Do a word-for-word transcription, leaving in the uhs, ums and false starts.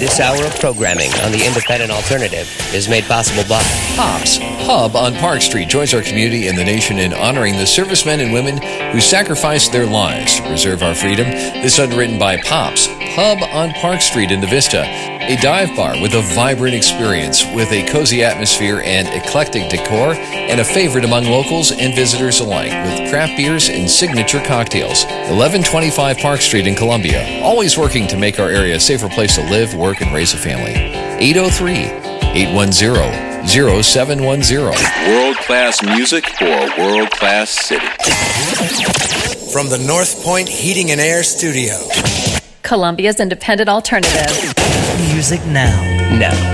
This hour of programming on the Independent Alternative is made possible by Pops Hub on Park Street joins our community and the nation in honoring the servicemen and women who sacrificed their lives to preserve our freedom. This underwritten by Pops Hub on Park Street in the Vista, a dive bar with a vibrant experience with a cozy atmosphere and eclectic decor, and a favorite among locals and visitors alike with craft beers and signature cocktails. eleven twenty-five Park Street in Columbia, always working to make our area a safer place to live, work, and raise a family. eight oh three, eight one zero, zero seven one zero. World-class music for a world-class city. From the North Point Heating and Air Studio. Columbia's Independent Alternative. Music now. now.